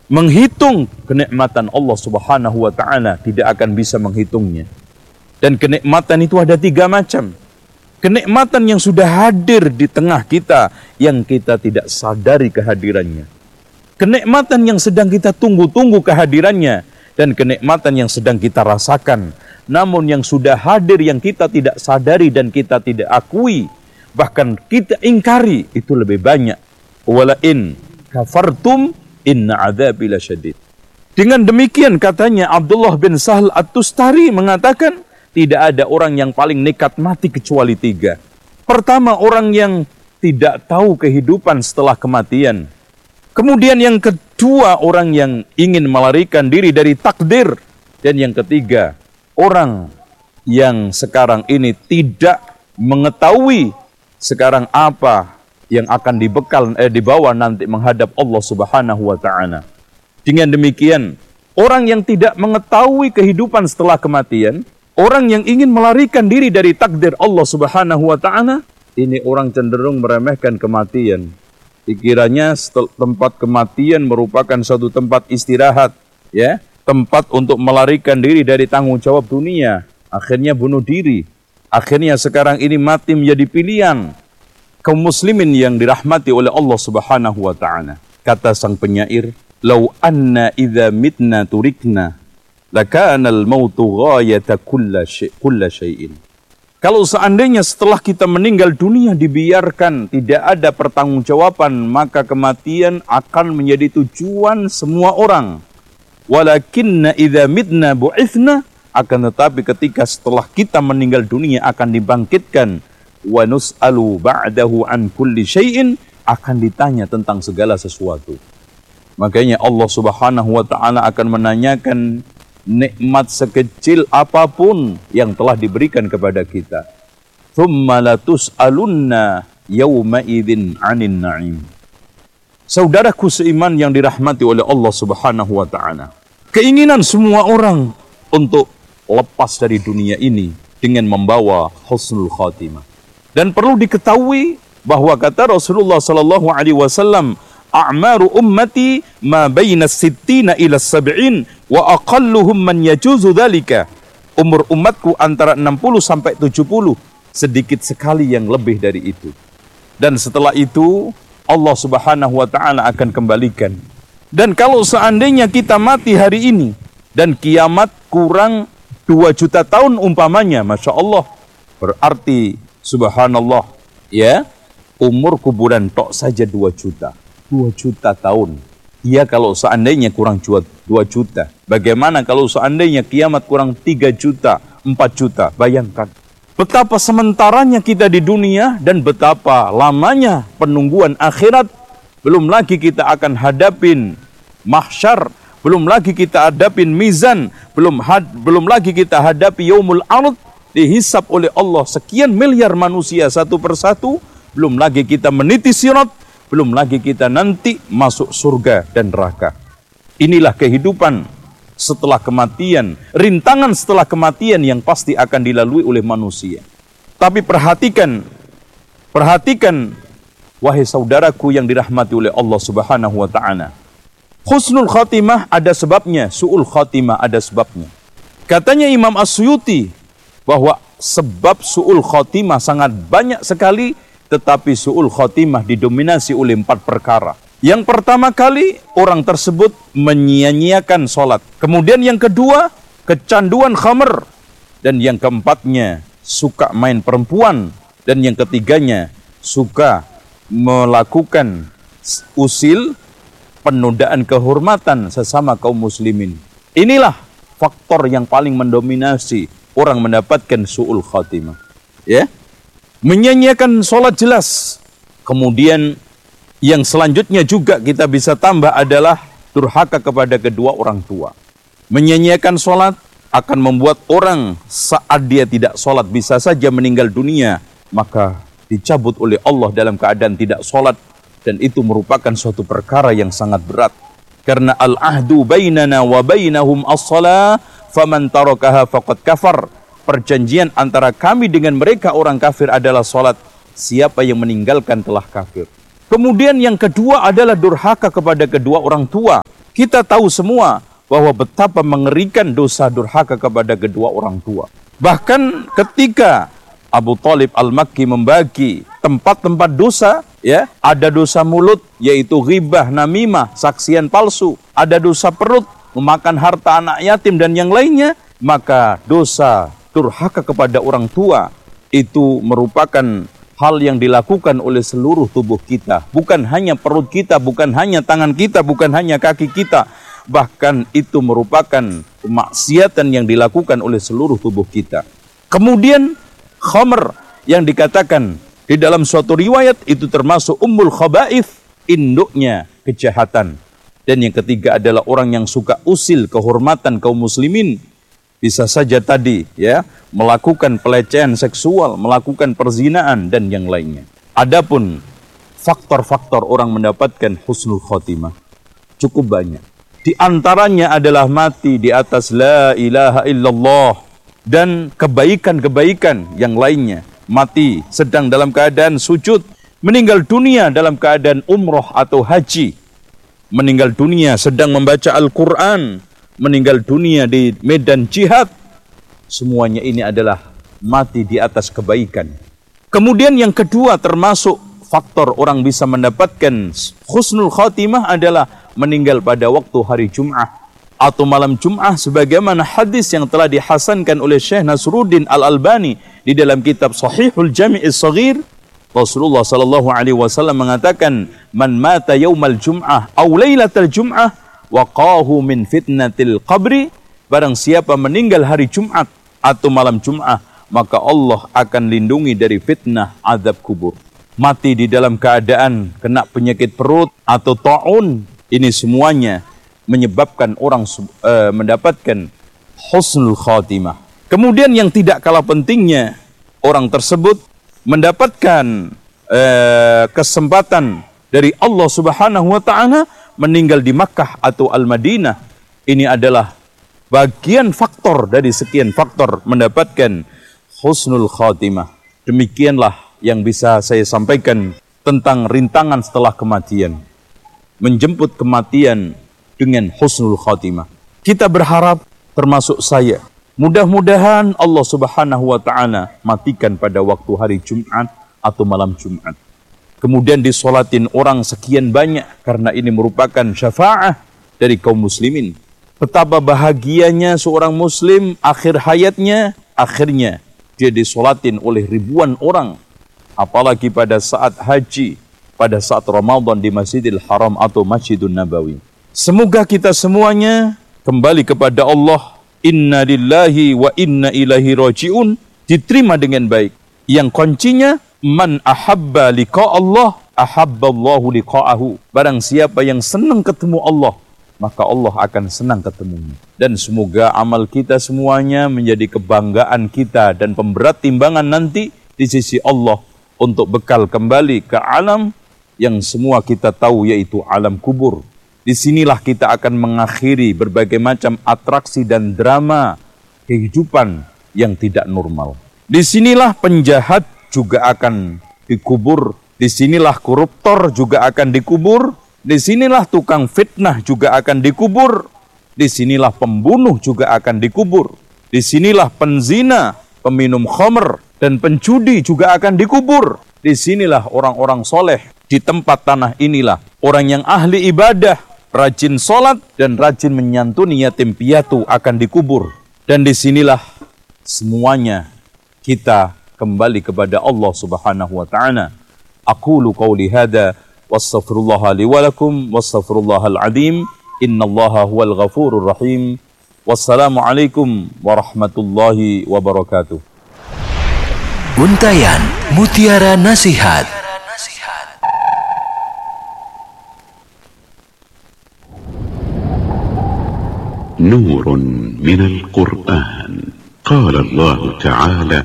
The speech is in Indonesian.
Menghitung kenikmatan Allah Subhanahu wa ta'ala tidak akan bisa menghitungnya. Dan kenikmatan itu ada 3 macam. Kenikmatan yang sudah hadir di tengah kita yang kita tidak sadari kehadirannya. Kenikmatan yang sedang kita tunggu-tunggu kehadirannya. Dan kenikmatan yang sedang kita rasakan. Namun yang sudah hadir yang kita tidak sadari dan kita tidak akui. Bahkan kita ingkari, itu lebih banyak. Wala in kafartum inna adzabi lasyadid. Dengan demikian katanya Abdullah bin Sahal At-Tustari mengatakan, tidak ada orang yang paling nekat mati kecuali 3. Pertama, orang yang tidak tahu kehidupan setelah kematian. Kemudian yang kedua, orang yang ingin melarikan diri dari takdir. Dan yang ketiga, orang yang sekarang ini tidak mengetahui sekarang apa yang akan dibawa nanti menghadap Allah Subhanahu wa ta'ala. Dengan demikian, orang yang tidak mengetahui kehidupan setelah kematian, orang yang ingin melarikan diri dari takdir Allah Subhanahu wa ta'ala, ini orang cenderung meremehkan kematian. Dikiranya tempat kematian merupakan suatu tempat istirahat, ya, tempat untuk melarikan diri dari tanggung jawab dunia. Akhirnya bunuh diri. Akhirnya sekarang ini mati menjadi pilihan kaum muslimin yang dirahmati oleh Allah Subhanahu wa ta'ala. Kata sang penyair, "Lau anna idza mitna turikna, lakana al-mautu ghayata kulla syai'in." Kalau seandainya setelah kita meninggal dunia dibiarkan tidak ada pertanggungjawaban, maka kematian akan menjadi tujuan semua orang. Walakinna idza mitna bu'ithna, akan tetapi ketika setelah kita meninggal dunia akan dibangkitkan, wa nus'alu ba'dahu an kulli syai'in, akan ditanya tentang segala sesuatu. Makanya Allah Subhanahu wa ta'ala akan menanyakan nikmat sekecil apapun yang telah diberikan kepada kita. Tsumma latus'alunna yawma idzin 'anin na'im. Saudaraku seiman yang dirahmati oleh Allah Subhanahu wa ta'ala, keinginan semua orang untuk lepas dari dunia ini dengan membawa husnul khatimah. Dan perlu diketahui bahwa kata Rasulullah sallallahu alaihi wasallam, "A'maru ummati ma baina sittina ila sab'in wa aqalluhum man yajuzu dzalika." Umur umatku antara 60 sampai 70, sedikit sekali yang lebih dari itu. Dan setelah itu Allah Subhanahu wa ta'ala akan kembalikan. Dan kalau seandainya kita mati hari ini dan kiamat kurang 2 juta tahun umpamanya, Masya Allah, berarti subhanallah, ya, umur kuburan tok saja 2 juta. 2 juta tahun. Ya, kalau seandainya kurang 2 juta. Bagaimana kalau seandainya kiamat kurang 3 juta, 4 juta? Bayangkan. Betapa sementaranya kita di dunia dan betapa lamanya penungguan akhirat. Belum lagi kita akan hadapin mahsyar. Belum lagi kita hadapin mizan. Belum lagi kita hadapi yaumul ard. Dihisap oleh Allah sekian miliar manusia satu persatu. Belum lagi kita meniti sirat. Belum lagi kita nanti masuk surga dan neraka. Inilah kehidupan setelah kematian. Rintangan setelah kematian yang pasti akan dilalui oleh manusia. Tapi perhatikan wahai saudaraku yang dirahmati oleh Allah Subhanahu wa ta'ala. Husnul khatimah ada sebabnya, su'ul khatimah ada sebabnya. Katanya Imam As-Suyuti bahwa sebab su'ul khatimah sangat banyak sekali, tetapi su'ul khatimah didominasi oleh 4 perkara. Yang pertama kali, orang tersebut menyia-nyiakan sholat. Kemudian yang kedua, kecanduan khamr. Dan yang keempatnya, suka main perempuan. Dan yang ketiganya, suka melakukan usil, penundaan kehormatan sesama kaum muslimin. Inilah faktor yang paling mendominasi orang mendapatkan su'ul khatimah. Ya, menyanyiakan sholat jelas. Kemudian yang selanjutnya juga kita bisa tambah adalah durhaka kepada kedua orang tua. Menyanyiakan sholat akan membuat orang saat dia tidak sholat bisa saja meninggal dunia, maka dicabut oleh Allah dalam keadaan tidak sholat. Dan itu merupakan suatu perkara yang sangat berat. Karena al-ahdu bainana wa bainahum as-salah, faman tarakaha faqad kafar. Perjanjian antara kami dengan mereka orang kafir adalah salat. Siapa yang meninggalkan telah kafir. Kemudian yang kedua adalah durhaka kepada kedua orang tua. Kita tahu semua bahwa betapa mengerikan dosa durhaka kepada kedua orang tua. Bahkan ketika Abu Thalib Al-Makki membagi tempat-tempat dosa, ya, ada dosa mulut yaitu ghibah, namimah, saksian palsu, ada dosa perut, memakan harta anak yatim dan yang lainnya, maka dosa durhaka kepada orang tua itu merupakan hal yang dilakukan oleh seluruh tubuh kita, bukan hanya perut kita, bukan hanya tangan kita, bukan hanya kaki kita, bahkan itu merupakan kemaksiatan yang dilakukan oleh seluruh tubuh kita. Kemudian khamr yang dikatakan di dalam suatu riwayat itu termasuk ummul khaba'ith, induknya kejahatan. Dan yang ketiga adalah orang yang suka usil kehormatan kaum muslimin. Bisa saja tadi, ya, melakukan pelecehan seksual, melakukan perzinaan dan yang lainnya. Adapun faktor-faktor orang mendapatkan husnul khotimah cukup banyak. Di antaranya adalah mati di atas la ilaha illallah dan kebaikan-kebaikan yang lainnya. Mati sedang dalam keadaan sujud, meninggal dunia dalam keadaan umroh atau haji, meninggal dunia sedang membaca Al-Quran, meninggal dunia di medan jihad. Semuanya ini adalah mati di atas kebaikan. Kemudian yang kedua termasuk faktor orang bisa mendapatkan husnul khatimah adalah meninggal pada waktu hari Jum'ah atau malam Jum'ah, sebagaimana hadis yang telah dihasankan oleh Syekh Nasruddin Al-Albani di dalam kitab Sahihul Jami'is Shaghir. Rasulullah sallallahu alaihi wasallam mengatakan, "Man mata yaumal jum'ah aw lailatal jum'ah waqahu min fitnatil qabri." Barang siapa meninggal hari Jumat atau malam Jum'ah, maka Allah akan lindungi dari fitnah azab kubur. Mati di dalam keadaan kena penyakit perut atau ta'un, ini semuanya menyebabkan orang mendapatkan husnul khatimah. Kemudian yang tidak kalah pentingnya, orang tersebut mendapatkan kesempatan dari Allah Subhanahu wa taala meninggal di Makkah atau Al-Madinah. Ini adalah bagian faktor dari sekian faktor mendapatkan husnul khatimah. Demikianlah yang bisa saya sampaikan tentang rintangan setelah kematian. Menjemput kematian dengan husnul khatimah. Kita berharap, termasuk saya, mudah-mudahan Allah Subhanahu wa taala matikan pada waktu hari Jumat atau malam Jumat. Kemudian disolatin orang sekian banyak, karena ini merupakan syafaah dari kaum muslimin. Betapa bahagianya seorang muslim akhir hayatnya, akhirnya dia disolatin oleh ribuan orang. Apalagi pada saat haji, pada saat Ramadan di Masjidil Haram atau Masjidun Nabawi. Semoga kita semuanya kembali kepada Allah. Inna lillahi wa inna ilaihi raji'un, diterima dengan baik. Yang kuncinya, man ahabba liqa Allah, ahabballahu liqa'ahu. Barang siapa yang senang ketemu Allah, maka Allah akan senang ketemunya. Dan semoga amal kita semuanya menjadi kebanggaan kita dan pemberat timbangan nanti di sisi Allah untuk bekal kembali ke alam yang semua kita tahu, yaitu alam kubur. Disinilah kita akan mengakhiri berbagai macam atraksi dan drama kehidupan yang tidak normal. Disinilah penjahat juga akan dikubur. Disinilah koruptor juga akan dikubur. Disinilah tukang fitnah juga akan dikubur. Disinilah pembunuh juga akan dikubur. Disinilah penzina, peminum khamr, dan penjudi juga akan dikubur. Disinilah orang-orang soleh. Di tempat tanah inilah orang yang ahli ibadah, rajin sholat, dan rajin menyantuni yatim piatu akan dikubur. Dan disinilah semuanya kita kembali kepada Allah Subhanahu wa ta'ala. Aqulu qawli hadha wastaghfirullaha li wa lakum wastaghfirullahal azim. Innallaha huwal ghafurur rahim. Wassalamualaikum warahmatullahi wabarakatuh. Untayan Mutiara Nasihat. نور من القرآن قال الله تعالى